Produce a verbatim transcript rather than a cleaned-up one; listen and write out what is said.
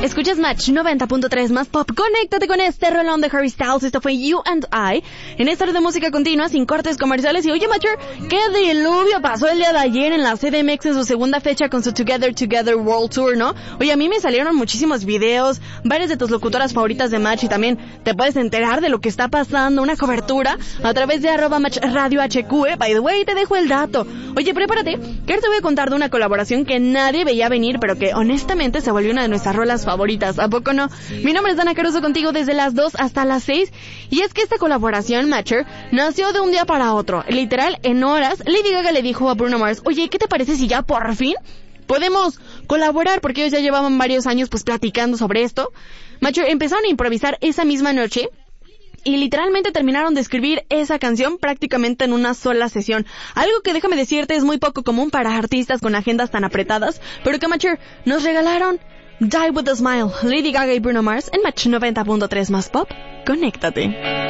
Escuchas Match noventa punto tres más pop. Conéctate con este rolón de Harry Styles. Esto fue You and I. En esta hora de música continua, sin cortes comerciales. Y oye, Matcher, qué diluvio pasó el día de ayer en la C D M X en su segunda fecha con su Together Together World Tour, ¿no? Oye, a mí me salieron muchísimos videos, varias de tus locutoras favoritas de Match, y también te puedes enterar de lo que está pasando, una cobertura a través de arroba Match Radio H Q, eh. By the way, te dejo el dato. Oye, prepárate, que ahora te voy a contar de una colaboración que nadie veía venir, pero que honestamente se volvió una de nuestras rolas favoritas, ¿a poco no? Mi nombre es Dana Caruso, contigo desde las dos hasta las seis, y es que esta colaboración, Matcher, nació de un día para otro. Literal, en horas, Lady Gaga le dijo a Bruno Mars, oye, ¿qué te parece si ya por fin podemos colaborar? Porque ellos ya llevaban varios años pues platicando sobre esto. Matcher, empezaron a improvisar esa misma noche y literalmente terminaron de escribir esa canción prácticamente en una sola sesión. Algo que, déjame decirte, es muy poco común para artistas con agendas tan apretadas, pero que, Matcher, nos regalaron. Die with a Smile, Lady Gaga y Bruno Mars en Match noventa punto tres más pop. Conéctate.